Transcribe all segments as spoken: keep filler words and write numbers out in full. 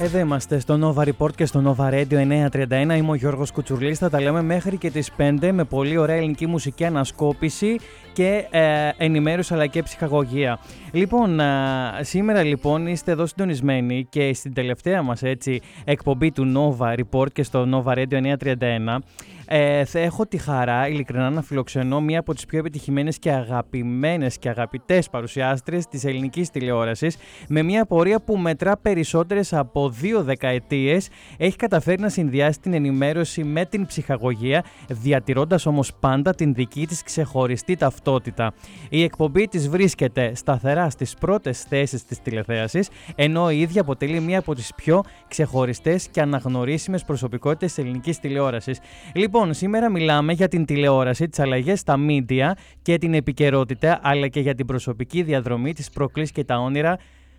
Εδώ είμαστε στο Nova Report και στο Nova Radio εννιακόσια τριάντα ένα. Είμαι ο Γιώργος Κουτσουρλής. Θα τα λέμε μέχρι και τις πέντε με πολύ ωραία ελληνική μουσική ανασκόπηση και ε, ενημέρωση αλλά και ψυχαγωγία. Λοιπόν, ε, σήμερα λοιπόν είστε εδώ συντονισμένοι και στην τελευταία μας έτσι, εκπομπή του Nova Report και στο Nova Radio εννιακόσια τριάντα ένα. Ε, θα έχω τη χαρά ειλικρινά να φιλοξενώ μία από τις πιο επιτυχημένες και αγαπημένες και αγαπητές παρουσιάστριες της ελληνικής τηλεόρασης, με μία πορεία που μετρά περισσότερες από δύο δεκαετίες. Έχει καταφέρει να συνδυάσει την ενημέρωση με την ψυχαγωγία, διατηρώντας όμως πάντα την δική της ξεχωριστή ταυτότητα. Η εκπομπή της βρίσκεται σταθερά στις πρώτες θέσεις της τηλεθέασης, ενώ η ίδια αποτελεί μία από τις πιο ξεχωριστές και αναγνωρίσιμες προσωπικότητες της ελληνικής τηλεόρασης. Λοιπόν, σήμερα μιλάμε για την τηλεόραση, τις αλλαγές στα media και την επικαιρότητα, αλλά και για την προσωπική διαδρομή, τις προκλήσεις και τα όνειρα.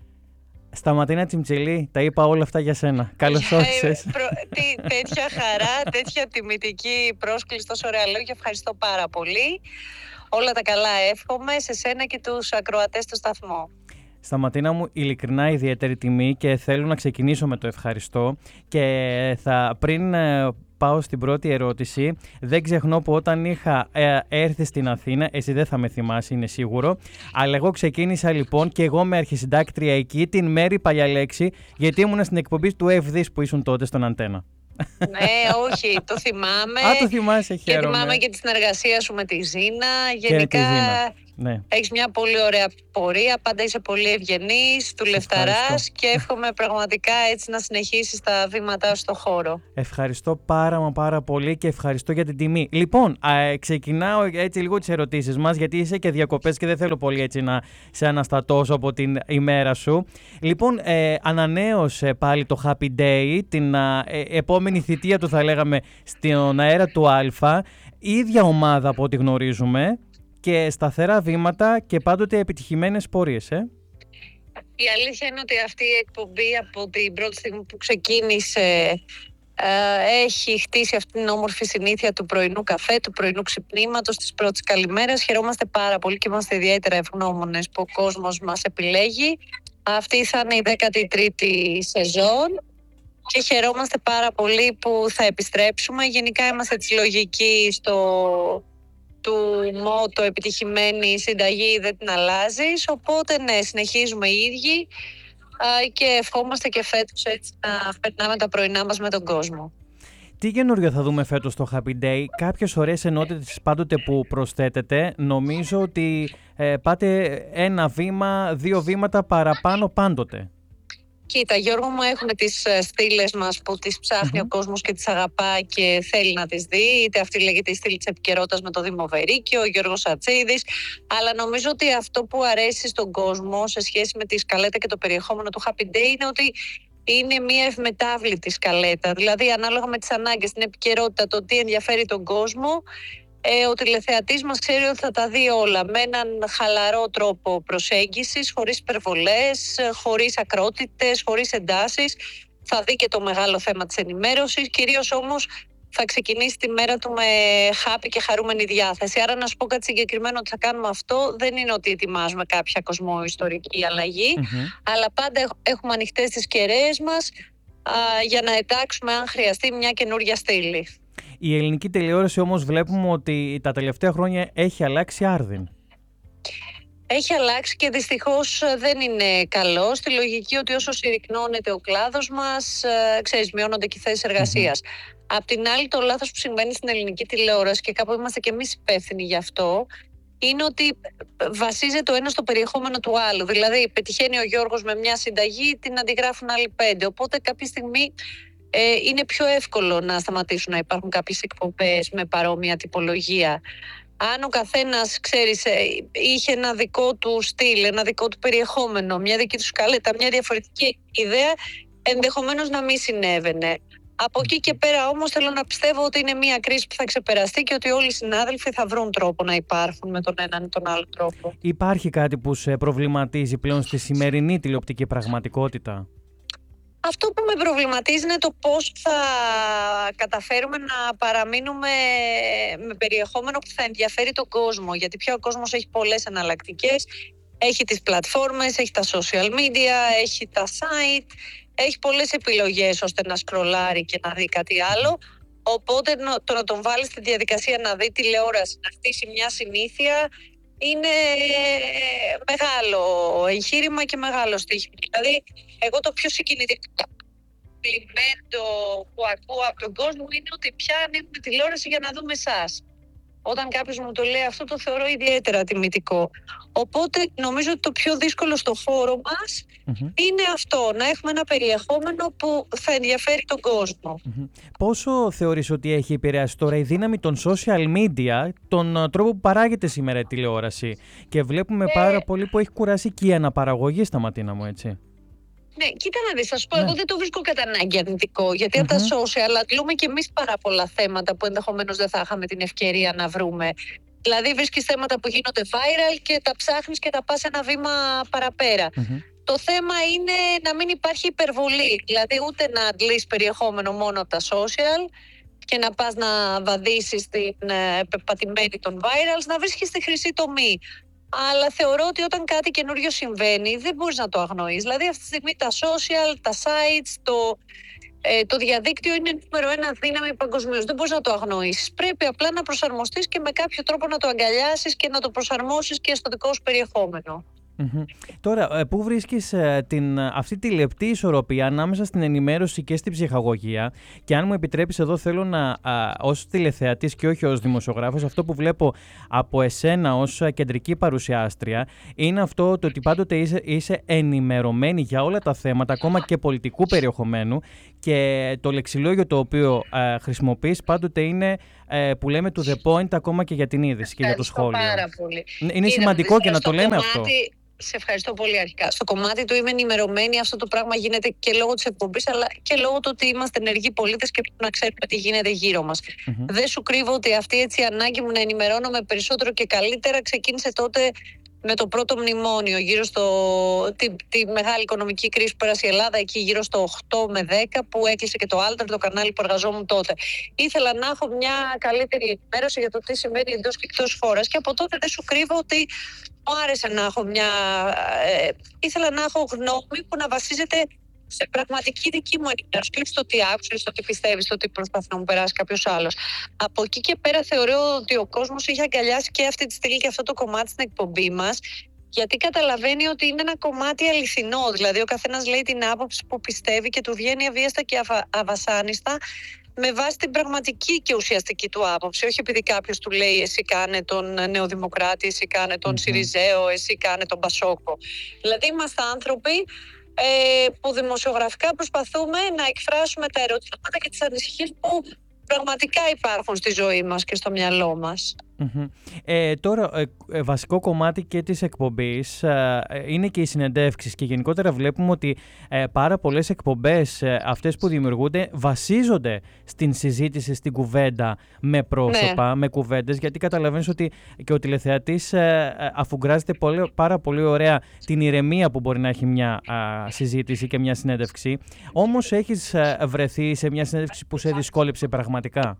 Σταματίνα Τσιμψιλή, τα είπα όλα αυτά για σένα. Καλώς όρισες. Τέτοια χαρά, τέτοια τιμητική πρόσκληση, τόσο ωραία λόγια. Ευχαριστώ πάρα πολύ. Όλα τα καλά εύχομαι σε σένα και τους ακροατές του σταθμού. Σταματίνα μου, ειλικρινά ιδιαίτερη τιμή και θέλω να ξεκινήσω με το ευχαριστώ και θα πριν πάω στην πρώτη ερώτηση. Δεν ξεχνώ που όταν είχα ε, έρθει στην Αθήνα, εσύ δεν θα με θυμάσαι, είναι σίγουρο, αλλά εγώ ξεκίνησα λοιπόν και εγώ με αρχισυντάκτρια εκεί, την Μέρη Παλιαλέξη, γιατί ήμουνα στην εκπομπή του Εύδης που ήσουν τότε στον Αντένα. Ναι, όχι, το θυμάμαι. Α, το θυμάσαι, χαίρομαι. Και θυμάμαι και τη συνεργασία σου με τη Ζήνα. Γενικά, και τη Ζήνα. Ναι. Έχεις μια πολύ ωραία πορεία, πάντα είσαι πολύ ευγενής, του λεφταράς και εύχομαι πραγματικά έτσι να συνεχίσεις τα βήματά σου στο χώρο. Ευχαριστώ πάρα μα πάρα πολύ και ευχαριστώ για την τιμή. Λοιπόν, α, ξεκινάω έτσι λίγο τις ερωτήσεις μας, γιατί είσαι και διακοπές και δεν θέλω πολύ έτσι να σε αναστατώσω από την ημέρα σου. Λοιπόν, ε, ανανέωσε πάλι το Happy Day, την α, ε, επόμενη θητεία του θα λέγαμε στον αέρα του Α, η ίδια ομάδα από ό,τι γνωρίζουμε. Και σταθερά βήματα και πάντοτε επιτυχημένες πορείες, ε. Η αλήθεια είναι ότι αυτή η εκπομπή από την πρώτη στιγμή που ξεκίνησε ε, έχει χτίσει αυτή την όμορφη συνήθεια του πρωινού καφέ, του πρωινού ξυπνήματος, της πρώτης καλημέρας. Χαιρόμαστε πάρα πολύ και είμαστε ιδιαίτερα ευγνώμονες που ο κόσμος μας επιλέγει. Αυτή θα είναι η δέκατη τρίτη σεζόν και χαιρόμαστε πάρα πολύ που θα επιστρέψουμε. Γενικά είμαστε της λογική στο... του μότο επιτυχημένη συνταγή δεν την αλλάζεις, οπότε ναι, συνεχίζουμε οι ίδιοι α, και ευχόμαστε και φέτος έτσι να περνάμε τα πρωινά μας με τον κόσμο. Τι καινούριο θα δούμε φέτος στο Happy Day? Κάποιες ωραίες ενότητες πάντοτε που προσθέτετε. Νομίζω ότι ε, πάτε ένα βήμα, δύο βήματα παραπάνω πάντοτε. Κοίτα, Γιώργο μου, έχουμε τις στήλες μας που τις ψάχνει mm-hmm. ο κόσμος και τις αγαπά και θέλει να τις δει. Είτε αυτή λέγεται η στήλη της επικαιρότητας με το Δήμο Βερίκιο, ο Γιώργος Ατσίδης. Αλλά νομίζω ότι αυτό που αρέσει στον κόσμο σε σχέση με τη σκαλέτα και το περιεχόμενο του Happy Day είναι ότι είναι μια ευμετάβλητη σκαλέτα. Δηλαδή, ανάλογα με τις ανάγκες, την επικαιρότητα, το τι ενδιαφέρει τον κόσμο, Ε, ο τηλεθεατής μας ξέρει ότι θα τα δει όλα με έναν χαλαρό τρόπο προσέγγισης, χωρίς υπερβολές, χωρίς ακρότητες, χωρίς εντάσεις. Θα δει και το μεγάλο θέμα της ενημέρωσης, κυρίως όμως θα ξεκινήσει τη μέρα του με happy και χαρούμενη διάθεση. Άρα να σου πω κάτι συγκεκριμένο ότι θα κάνουμε αυτό, δεν είναι ότι ετοιμάζουμε κάποια κοσμοϊστορική αλλαγή, mm-hmm. αλλά πάντα έχουμε ανοιχτές τις κεραίες μας α, για να εντάξουμε αν χρειαστεί μια καινούργια στήλη. Η ελληνική τηλεόραση όμως βλέπουμε ότι τα τελευταία χρόνια έχει αλλάξει άρδιν. Έχει αλλάξει και δυστυχώς δεν είναι καλό, στη λογική ότι όσο συρρυκνώνεται ο κλάδος μας, ξέρεις, μειώνονται και οι θέσεις εργασίας. Mm-hmm. Απ' την άλλη, το λάθος που συμβαίνει στην ελληνική τηλεόραση και κάπου είμαστε και εμείς υπεύθυνοι γι' αυτό, είναι ότι βασίζεται το ένα στο περιεχόμενο του άλλου. Δηλαδή, πετυχαίνει ο Γιώργος με μια συνταγή, την αντιγράφουν άλλοι πέντε. Οπότε κάποια στιγμή Ε, είναι πιο εύκολο να σταματήσουν να υπάρχουν κάποιες εκπομπές με παρόμοια τυπολογία. Αν ο καθένας, ξέρεις, είχε ένα δικό του στυλ, ένα δικό του περιεχόμενο, μια δική του σκαλέτα, μια διαφορετική ιδέα, ενδεχομένως να μην συνέβαινε. Από εκεί και πέρα όμως θέλω να πιστεύω ότι είναι μια κρίση που θα ξεπεραστεί και ότι όλοι οι συνάδελφοι θα βρουν τρόπο να υπάρχουν με τον έναν ή τον άλλο τρόπο. Υπάρχει κάτι που σε προβληματίζει πλέον στη σημερινή τηλεοπτική πραγματικότητα? Αυτό που με προβληματίζει είναι το πώς θα καταφέρουμε να παραμείνουμε με περιεχόμενο που θα ενδιαφέρει τον κόσμο. Γιατί πια ο κόσμος έχει πολλές εναλλακτικές. Έχει τις πλατφόρμες, έχει τα social media, έχει τα site. έχει πολλές επιλογές ώστε να σκρολάρει και να δει κάτι άλλο. Οπότε το να τον βάλει στη διαδικασία να δει τηλεόραση, να χτίσει μια συνήθεια, είναι μεγάλο εγχείρημα και μεγάλο στοίχημα. Δηλαδή, εγώ το πιο συγκινητικό που ακούω από τον κόσμο είναι ότι πια ανοίγουμε τηλεόραση για να δούμε εσάς. Όταν κάποιος μου το λέει αυτό, το θεωρώ ιδιαίτερα τιμητικό. Οπότε νομίζω ότι το πιο δύσκολο στο χώρο μας mm-hmm. είναι αυτό, να έχουμε ένα περιεχόμενο που θα ενδιαφέρει τον κόσμο. Mm-hmm. Πόσο θεωρείς ότι έχει επηρεάσει τώρα η δύναμη των social media, τον τρόπο που παράγεται σήμερα η τηλεόραση? Και βλέπουμε ε... πάρα πολύ που έχει κουράσει και η αναπαραγωγή στα Ματίνα μου, έτσι. Ναι, κοίτα να δεις, θα σου πω, ναι. εγώ δεν το βρίσκω κατά ανάγκη αρνητικό, γιατί mm-hmm. από τα social αντλούμε και εμείς πάρα πολλά θέματα που ενδεχομένως δεν θα είχαμε την ευκαιρία να βρούμε. Δηλαδή βρίσκεις θέματα που γίνονται viral και τα ψάχνεις και τα πας ένα βήμα παραπέρα. Mm-hmm. Το θέμα είναι να μην υπάρχει υπερβολή, δηλαδή ούτε να αντλείς περιεχόμενο μόνο από τα social και να πας να βαδίσεις την ε, πεπατημένη των virals, να βρίσκεις τη χρυσή τομή. Αλλά θεωρώ ότι όταν κάτι καινούριο συμβαίνει δεν μπορείς να το αγνοείς. Δηλαδή αυτή τη στιγμή τα social, τα sites, το, ε, το διαδίκτυο είναι νούμερο ένα δύναμη παγκοσμίως. Δεν μπορείς να το αγνοήσεις. Πρέπει απλά να προσαρμοστείς και με κάποιο τρόπο να το αγκαλιάσεις και να το προσαρμόσεις και στο δικό σου περιεχόμενο. Mm-hmm. Τώρα, πού βρίσκεις ε, την, αυτή τη λεπτή ισορροπία ανάμεσα στην ενημέρωση και στην ψυχαγωγία? Και αν μου επιτρέπεις, εδώ θέλω να, α, ως τηλεθεατής και όχι ως δημοσιογράφος, αυτό που βλέπω από εσένα ως κεντρική παρουσιάστρια είναι αυτό το ότι πάντοτε είσαι, είσαι ενημερωμένη για όλα τα θέματα, ακόμα και πολιτικού περιεχομένου, και το λεξιλόγιο το οποίο ε, χρησιμοποιείς πάντοτε είναι ε, που λέμε to the point, ακόμα και για την είδηση και για το σχόλιο. Πάρα πολύ. Είναι, είναι σημαντικό και να το λέμε κομμάτι... αυτό. Σε ευχαριστώ πολύ αρχικά. Στο κομμάτι του είμαι ενημερωμένη, αυτό το πράγμα γίνεται και λόγω της εκπομπής, αλλά και λόγω του ότι είμαστε ενεργοί πολίτες και πρέπει να ξέρουμε τι γίνεται γύρω μας. Mm-hmm. Δεν σου κρύβω ότι αυτή έτσι η ανάγκη μου να ενημερώνομαι περισσότερο και καλύτερα ξεκίνησε τότε με το πρώτο μνημόνιο, γύρω στο, τη, τη μεγάλη οικονομική κρίση που πέρασε η Ελλάδα, εκεί γύρω στο οκτώ με δέκα, που έκλεισε και το Alter, το κανάλι που εργαζόμουν τότε. Ήθελα να έχω μια καλύτερη ενημέρωση για το τι συμβαίνει εντός και εκτός χώρας, και από τότε δεν σου κρύβω ότι μου άρεσε να έχω μια... Ε, ήθελα να έχω γνώμη που να βασίζεται σε πραγματική δική μου ενημέρωση, και στο τι άκουσες, στο τι πιστεύεις, στο τι προσπαθεί να μου περάσει κάποιος άλλος. Από εκεί και πέρα θεωρώ ότι ο κόσμος είχε αγκαλιάσει και αυτή τη στήλη και αυτό το κομμάτι στην εκπομπή μας, γιατί καταλαβαίνει ότι είναι ένα κομμάτι αληθινό. Δηλαδή ο καθένας λέει την άποψη που πιστεύει και του βγαίνει αβίαστα και αβα... αβασάνιστα, με βάση την πραγματική και ουσιαστική του άποψη. Όχι επειδή κάποιος του λέει εσύ κάνε τον Νεοδημοκράτη, εσύ κάνε τον mm-hmm. Σιριζέο, εσύ κάνε τον Πασόκο. Δηλαδή είμαστε άνθρωποι ε, που δημοσιογραφικά προσπαθούμε να εκφράσουμε τα ερωτήματα και τις ανησυχίες που πραγματικά υπάρχουν στη ζωή μας και στο μυαλό μας. Mm-hmm. Ε, τώρα, ε, ε, βασικό κομμάτι και της εκπομπής ε, είναι και οι συνεντεύξεις, και γενικότερα βλέπουμε ότι ε, πάρα πολλές εκπομπές ε, αυτές που δημιουργούνται βασίζονται στην συζήτηση, στην κουβέντα με πρόσωπα, ναι. με κουβέντες, γιατί καταλαβαίνεις ότι και ο τηλεθεατής ε, αφουγκράζεται πολύ, πάρα πολύ ωραία την ηρεμία που μπορεί να έχει μια α, συζήτηση και μια συνέντευξη. Όμως έχεις α, βρεθεί σε μια συνέντευξη που σε δυσκόλεψε πραγματικά?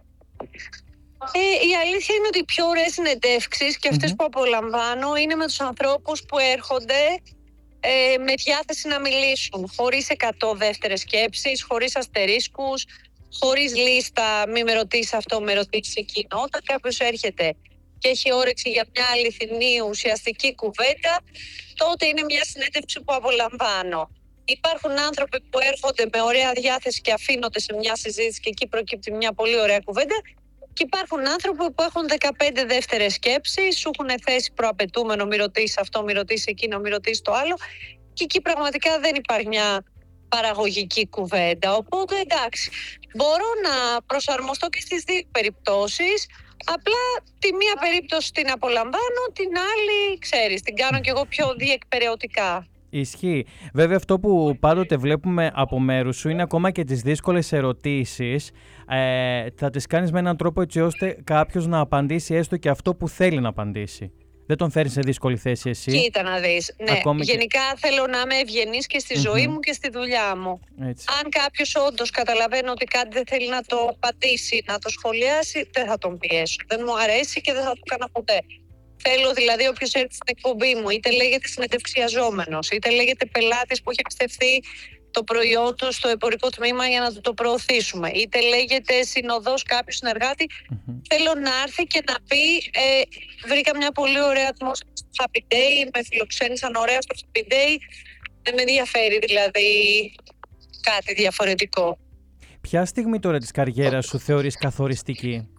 Ε, η αλήθεια είναι ότι οι πιο ωραίες συνεντεύξεις και αυτές mm-hmm. που απολαμβάνω είναι με τους ανθρώπους που έρχονται ε, με διάθεση να μιλήσουν, χωρίς εκατό δεύτερες σκέψεις, χωρίς αστερίσκους, χωρίς λίστα μη με ρωτήσεις αυτό, με ρωτήσεις εκείνο. Όταν κάποιος έρχεται και έχει όρεξη για μια αληθινή ουσιαστική κουβέντα, τότε είναι μια συνέντευξη που απολαμβάνω. Υπάρχουν άνθρωποι που έρχονται με ωραία διάθεση και αφήνονται σε μια συζήτηση και εκεί προκύπτει μια πολύ ωραία κουβέντα. Και υπάρχουν άνθρωποι που έχουν δεκαπέντε δεύτερες σκέψεις, σου έχουν θέσει προαπαιτούμενο, μη ρωτήσεις αυτό, μη ρωτήσεις εκείνο, μη ρωτήσεις το άλλο, και εκεί πραγματικά δεν υπάρχει μια παραγωγική κουβέντα. Οπότε εντάξει, μπορώ να προσαρμοστώ και στις δύο περιπτώσεις, απλά τη μία περίπτωση την απολαμβάνω, την άλλη, ξέρεις, την κάνω κι εγώ πιο διεκπεραιωτικά. Ισχύει. Βέβαια, αυτό που πάντοτε βλέπουμε από μέρους σου είναι ακόμα και τις δύσκολες ερωτήσεις. Ε, θα τις κάνεις με έναν τρόπο έτσι ώστε κάποιος να απαντήσει έστω και αυτό που θέλει να απαντήσει. Δεν τον φέρνει σε δύσκολη θέση εσύ. Κοίτα να δεις. Ναι, γενικά και... θέλω να είμαι ευγενής και στη mm-hmm. ζωή μου και στη δουλειά μου. Έτσι. Αν κάποιος όντως καταλαβαίνει ότι κάτι δεν θέλει να το απαντήσει, να το σχολιάσει, δεν θα τον πιέσω. Δεν μου αρέσει και δεν θα το κάνω ποτέ. Θέλω δηλαδή όποιος έρθει στην εκπομπή μου, είτε λέγεται συνεντευξιαζόμενος, είτε λέγεται πελάτης που έχει εμπιστευτεί το προϊόν του στο εμπορικό τμήμα για να το, το προωθήσουμε. Είτε λέγεται συνοδός κάποιου συνεργάτη, mm-hmm. θέλω να έρθει και να πει ε, βρήκα μια πολύ ωραία ατμόσφαιρα στο Happy Day, με φιλοξένησαν ωραία στο Happy Day, δεν με ενδιαφέρει δηλαδή κάτι διαφορετικό. Ποια στιγμή τώρα της καριέρας σου θεωρείς καθοριστική?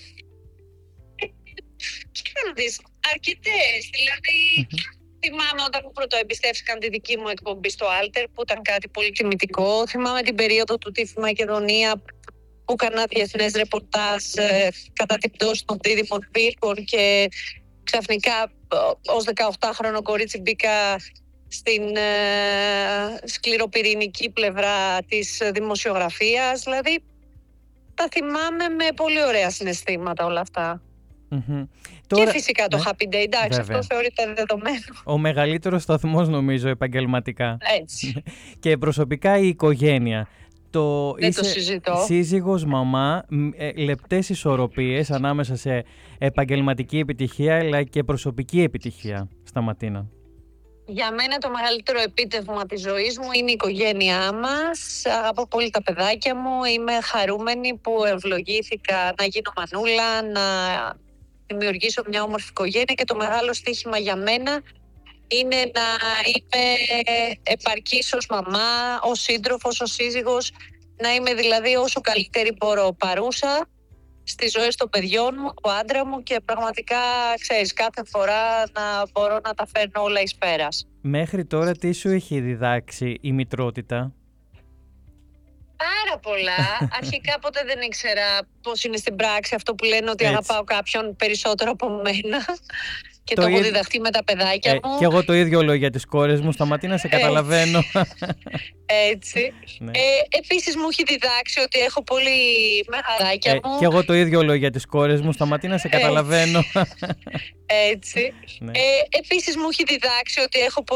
Κοίτα να δεις, αρκετές, δηλαδή mm-hmm. θυμάμαι όταν μου πρωτοεμπιστεύτηκαν τη δική μου εκπομπή στο Alter, που ήταν κάτι πολύ τιμητικό. Θυμάμαι την περίοδο του τύφη Μακεδονία, που έκανα διεθνές ρεπορτάζ ε, κατά την πτώση των δίδυμων πύργων και ξαφνικά ως δεκαοκτάχρονο κορίτσι μπήκα στην ε, σκληροπυρηνική πλευρά της δημοσιογραφίας. Δηλαδή, τα θυμάμαι με πολύ ωραία συναισθήματα όλα αυτά. Mm-hmm. Και τώρα, φυσικά το ναι, Happy Day, εντάξει, βέβαια. αυτό θεωρείται δεδομένο. Ο μεγαλύτερος σταθμός νομίζω επαγγελματικά. Έτσι. Και προσωπικά η οικογένεια. Το Δεν το συζητώ. Σύζυγος, μαμά, ε, λεπτές ισορροπίες ανάμεσα σε επαγγελματική επιτυχία αλλά και προσωπική επιτυχία, Σταματίνα. Για μένα το μεγαλύτερο επίτευγμα της ζωής μου είναι η οικογένειά μας. Αγαπώ πολύ τα παιδάκια μου. Είμαι χαρούμενη που ευλογήθηκα να γίνω μανούλα, να δημιουργήσω μια όμορφη οικογένεια και το μεγάλο στοίχημα για μένα είναι να είμαι επαρκής ως μαμά, ως σύντροφος, ως σύζυγος, να είμαι δηλαδή όσο καλύτερη μπορώ παρούσα στις ζωές των παιδιών μου, του άντρα μου και πραγματικά, ξέρεις, κάθε φορά να μπορώ να τα φέρνω όλα εις πέρας. Μέχρι τώρα τι σου έχει διδάξει η μητρότητα? Πάρα πολλά. Αρχικά ποτέ δεν ήξερα πώς είναι στην πράξη αυτό που λένε ότι Έτσι. αγαπάω κάποιον περισσότερο από μένα. Και το, το έχω ίδ... διδαχτεί με τα παιδάκια ε, μου. Και εγώ το ίδιο λέω για τις κόρες μου. Σταματή να σε καταλαβαίνω. Έτσι. Ναι. Ε, επίσης μου έχει διδάξει ότι έχω πολύ μεγαλάκια ε, μου. Και εγώ το ίδιο λέω για τις κόρες μου. Σταματή να σε καταλαβαίνω. Έτσι. Ναι. Ε, επίσης μου έχει διδάξει ότι έχω